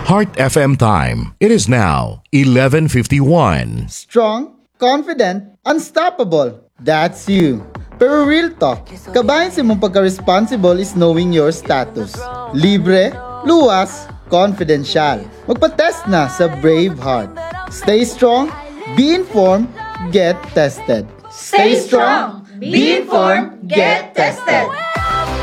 Heart FM time. It is now 11:51. Strong, confident, unstoppable. That's you. Pero real talk, kabayan sa mong pagka-responsible is knowing your status. Libre, luwas, confidential. Magpa-test na sa Brave Heart. Stay strong, be informed, get tested. Stay strong, be informed, get tested.